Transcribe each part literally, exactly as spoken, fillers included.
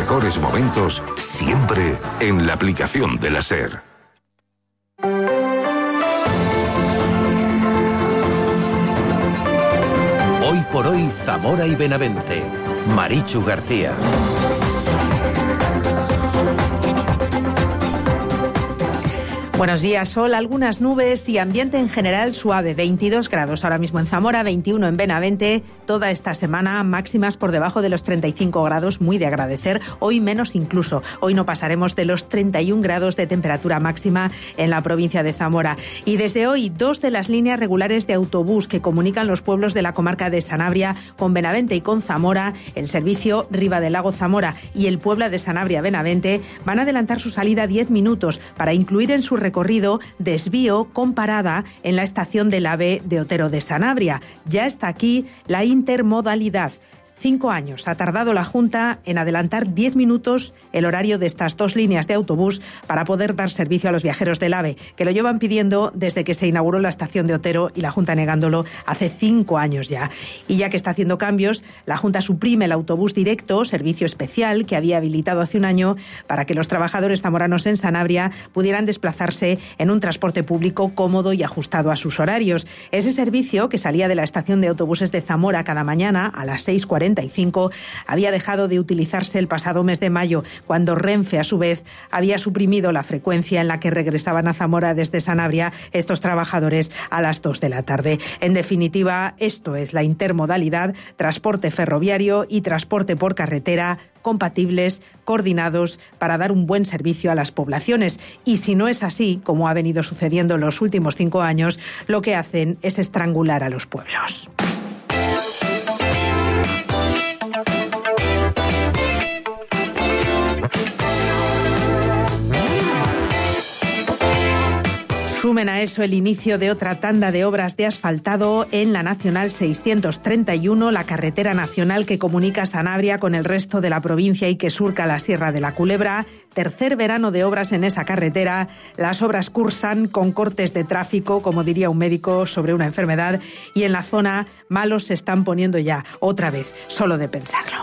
mejores momentos siempre en la aplicación de la SER. Hoy por hoy, Zamora y Benavente. Marichu García. Buenos días, sol, algunas nubes y ambiente en general suave, veintidós grados ahora mismo en Zamora, veintiuno en Benavente, toda esta semana máximas por debajo de los treinta y cinco grados, muy de agradecer, hoy menos incluso, hoy no pasaremos de los treinta y un grados de temperatura máxima en la provincia de Zamora. Y desde hoy, dos de las líneas regulares de autobús que comunican los pueblos de la comarca de Sanabria con Benavente y con Zamora, el servicio Riva del Lago Zamora y el Puebla de Sanabria Benavente, van a adelantar su salida diez minutos para incluir en su recorrido desvío con parada en la estación del AVE de Otero de Sanabria. Ya está aquí la intermodalidad. Cinco años ha tardado la Junta en adelantar diez minutos el horario de estas dos líneas de autobús para poder dar servicio a los viajeros del AVE, que lo llevan pidiendo desde que se inauguró la estación de Otero y la Junta negándolo hace cinco años ya. Y ya que está haciendo cambios, la Junta suprime el autobús directo, servicio especial, que había habilitado hace un año para que los trabajadores zamoranos en Sanabria pudieran desplazarse en un transporte público cómodo y ajustado a sus horarios. Ese servicio, que salía de la estación de autobuses de Zamora cada mañana a las seis cuarenta y cinco, había dejado de utilizarse el pasado mes de mayo, cuando Renfe, a su vez, había suprimido la frecuencia en la que regresaban a Zamora desde Sanabria estos trabajadores a las dos de la tarde. En definitiva, esto es la intermodalidad, transporte ferroviario y transporte por carretera, compatibles, coordinados, para dar un buen servicio a las poblaciones. Y si no es así, como ha venido sucediendo en los últimos cinco años, lo que hacen es estrangular a los pueblos. Sumen a eso el inicio de otra tanda de obras de asfaltado en la Nacional seiscientos treinta y uno, la carretera nacional que comunica Sanabria con el resto de la provincia y que surca la Sierra de la Culebra. Tercer verano de obras en esa carretera. Las obras cursan con cortes de tráfico, como diría un médico sobre una enfermedad, y en la zona malos se están poniendo ya, otra vez, solo de pensarlo.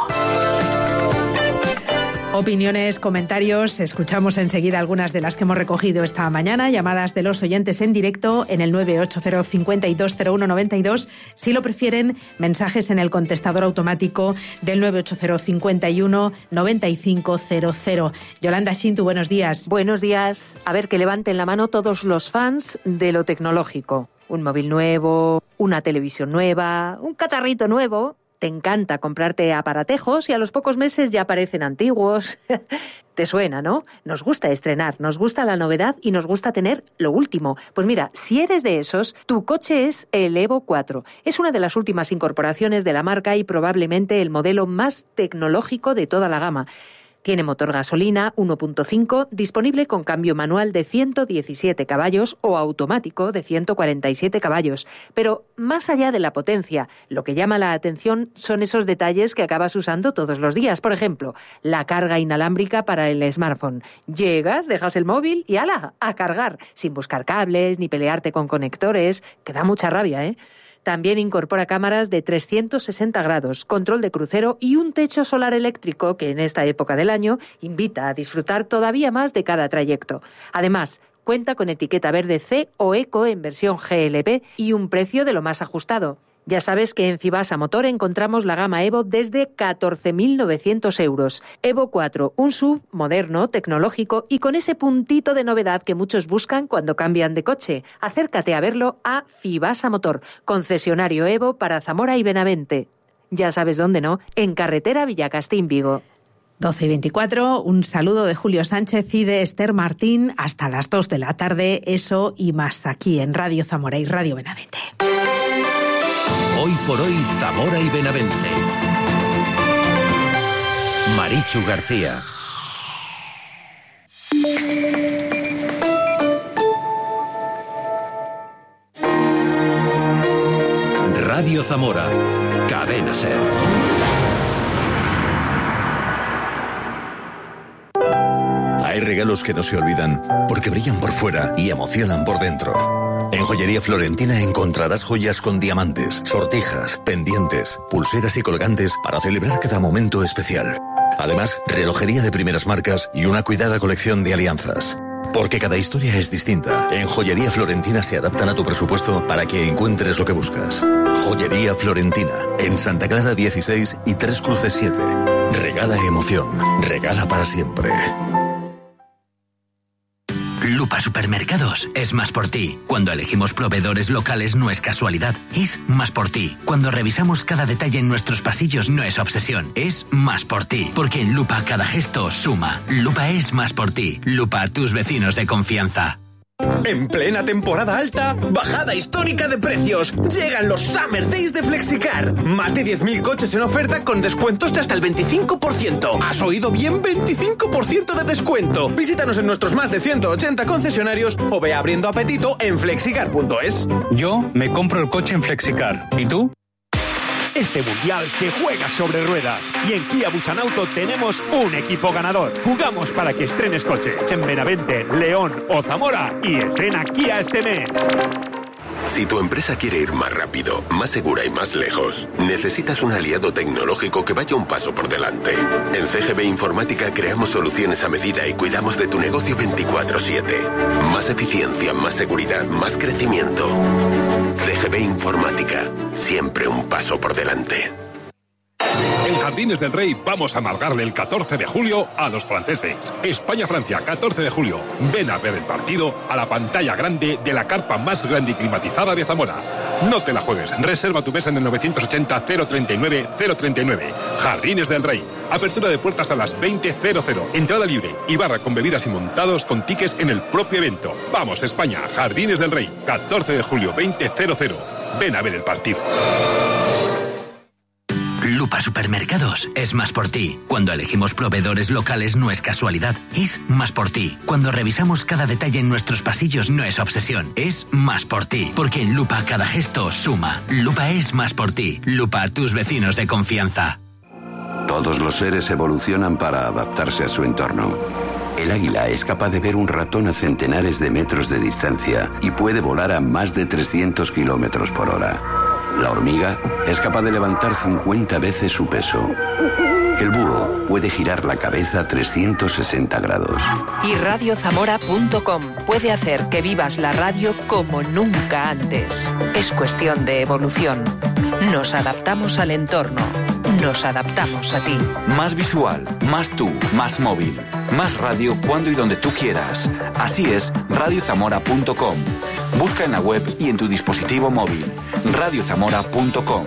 Opiniones, comentarios, escuchamos enseguida algunas de las que hemos recogido esta mañana, llamadas de los oyentes en directo en el nueve ocho cero, cinco dos, cero uno nueve dos, si lo prefieren, mensajes en el contestador automático del nueve ocho cero, cinco uno, nueve cinco cero cero. Yolanda Shintu, buenos días. Buenos días. A ver, que levanten la mano todos los fans de lo tecnológico. Un móvil nuevo, una televisión nueva, un cacharrito nuevo. Te encanta comprarte aparatejos y a los pocos meses ya parecen antiguos. Te suena, ¿no? Nos gusta estrenar, nos gusta la novedad y nos gusta tener lo último. Pues mira, si eres de esos, tu coche es el Evo cuatro. Es una de las últimas incorporaciones de la marca y probablemente el modelo más tecnológico de toda la gama. Tiene motor gasolina uno punto cinco, disponible con cambio manual de ciento diecisiete caballos o automático de ciento cuarenta y siete caballos. Pero más allá de la potencia, lo que llama la atención son esos detalles que acabas usando todos los días. Por ejemplo, la carga inalámbrica para el smartphone. Llegas, dejas el móvil y ¡hala! A cargar, sin buscar cables ni pelearte con conectores, que da mucha rabia, ¿eh? También incorpora cámaras de trescientos sesenta grados, control de crucero y un techo solar eléctrico que en esta época del año invita a disfrutar todavía más de cada trayecto. Además, cuenta con etiqueta verde C o Eco en versión G L P y un precio de lo más ajustado. Ya sabes que en Fibasa Motor encontramos la gama Evo desde catorce mil novecientos euros. Evo cuatro, un S U V moderno, tecnológico y con ese puntito de novedad que muchos buscan cuando cambian de coche. Acércate a verlo a Fibasa Motor, concesionario Evo para Zamora y Benavente. Ya sabes dónde, ¿no? En carretera Villacastín, Vigo. doce y veinticuatro, un saludo de Julio Sánchez y de Esther Martín hasta las dos de la tarde, eso y más aquí en Radio Zamora y Radio Benavente. Hoy por hoy, Zamora y Benavente. Marichu García. Radio Zamora. Cadena SER. Hay regalos que no se olvidan porque brillan por fuera y emocionan por dentro. En Joyería Florentina encontrarás joyas con diamantes, sortijas, pendientes, pulseras y colgantes para celebrar cada momento especial. Además, relojería de primeras marcas y una cuidada colección de alianzas. Porque cada historia es distinta. En Joyería Florentina se adaptan a tu presupuesto para que encuentres lo que buscas. Joyería Florentina, en Santa Clara dieciséis y Tres Cruces siete. Regala emoción, regala para siempre. Lupa Supermercados es más por ti. Cuando elegimos proveedores locales no es casualidad, es más por ti. Cuando revisamos cada detalle en nuestros pasillos no es obsesión, es más por ti. Porque en Lupa cada gesto suma. Lupa es más por ti. Lupa, tus vecinos de confianza. En plena temporada alta, bajada histórica de precios. Llegan los Summer Days de Flexicar. Más de diez mil coches en oferta con descuentos de hasta el veinticinco por ciento. ¿Has oído bien? veinticinco por ciento de descuento. Visítanos en nuestros más de ciento ochenta concesionarios o ve abriendo apetito en flexicar punto es. Yo me compro el coche en Flexicar. ¿Y tú? Este mundial se juega sobre ruedas y en Kia Busanauto tenemos un equipo ganador. Jugamos para que estrenes coche en Benavente, León o Zamora y estrena Kia este mes. Si tu empresa quiere ir más rápido, más segura y más lejos, necesitas un aliado tecnológico que vaya un paso por delante. En C G B Informática creamos soluciones a medida y cuidamos de tu negocio veinticuatro siete. Más eficiencia, más seguridad, más crecimiento. C G B Informática, siempre un paso por delante. En Jardines del Rey vamos a amargarle el catorce de julio a los franceses. España-Francia, catorce de julio. Ven a ver el partido a la pantalla grande de la carpa más grande y climatizada de Zamora. No te la juegues. Reserva tu mesa en el novecientos ochenta cero treinta y nueve cero treinta y nueve. Jardines del Rey. Apertura de puertas a las veinte cero cero. Entrada libre y barra con bebidas y montados con tickets en el propio evento. Vamos, España. Jardines del Rey. catorce de julio, veinte cero cero. Ven a ver el partido. Lupa Supermercados es más por ti. Cuando elegimos proveedores locales no es casualidad, es más por ti. Cuando revisamos cada detalle en nuestros pasillos no es obsesión, es más por ti. Porque en Lupa cada gesto suma. Lupa es más por ti. Lupa, tus vecinos de confianza. Todos los seres evolucionan para adaptarse a su entorno. El águila es capaz de ver un ratón a centenares de metros de distancia y puede volar a más de trescientos kilómetros por hora. La hormiga es capaz de levantar cincuenta veces su peso. El búho puede girar la cabeza trescientos sesenta grados. Y radio zamora punto com puede hacer que vivas la radio como nunca antes. Es cuestión de evolución. Nos adaptamos al entorno. Nos adaptamos a ti. Más visual, más tú, más móvil. Más radio cuando y donde tú quieras. Así es radio zamora punto com. Busca en la web y en tu dispositivo móvil. radio zamora punto com.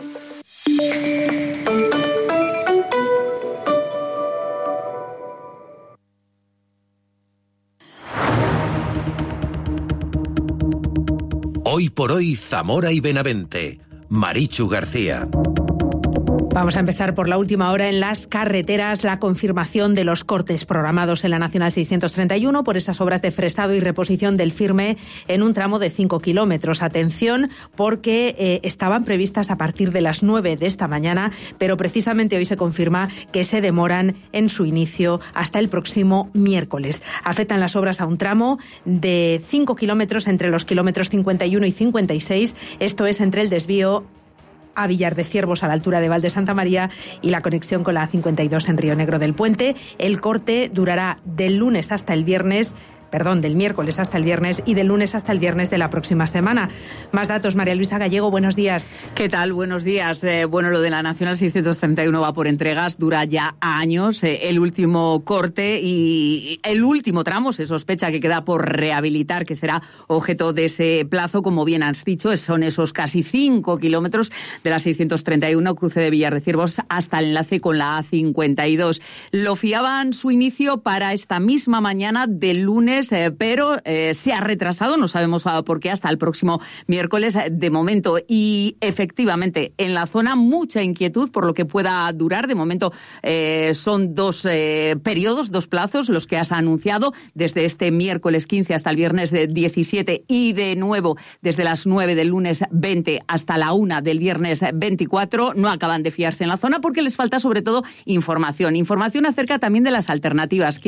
Hoy por hoy, Zamora y Benavente. Marichu García. Vamos a empezar por la última hora en las carreteras, la confirmación de los cortes programados en la Nacional seiscientos treinta y uno por esas obras de fresado y reposición del firme en un tramo de cinco kilómetros. Atención, porque eh, estaban previstas a partir de las nueve de esta mañana, pero precisamente hoy se confirma que se demoran en su inicio hasta el próximo miércoles. Afectan las obras a un tramo de cinco kilómetros entre los kilómetros cincuenta y uno y cincuenta y seis, esto es entre el desvío a Villar de Ciervos a la altura de Val de Santa María y la conexión con la A cincuenta y dos en Río Negro del Puente. El corte durará del lunes hasta el viernes, perdón, del miércoles hasta el viernes y del lunes hasta el viernes de la próxima semana. Más datos, María Luisa Gallego, buenos días. ¿Qué tal? Buenos días. Eh, bueno, lo de la Nacional seiscientos treinta y uno va por entregas, dura ya años. Eh, el último corte y el último tramo se sospecha que queda por rehabilitar, que será objeto de ese plazo, como bien has dicho, son esos casi cinco kilómetros de la seiscientos treinta y uno, cruce de Villar de Ciervos, hasta el enlace con la A cincuenta y dos. Lo fiaban su inicio para esta misma mañana del lunes, Eh, pero eh, se ha retrasado, no sabemos por qué, hasta el próximo miércoles de momento. Y efectivamente, en la zona mucha inquietud por lo que pueda durar. De momento eh, son dos eh, periodos, dos plazos, los que has anunciado, desde este miércoles quince hasta el viernes diecisiete y de nuevo desde las nueve del lunes veinte hasta la una del viernes veinticuatro. No acaban de fiarse en la zona porque les falta sobre todo información. Información acerca también de las alternativas.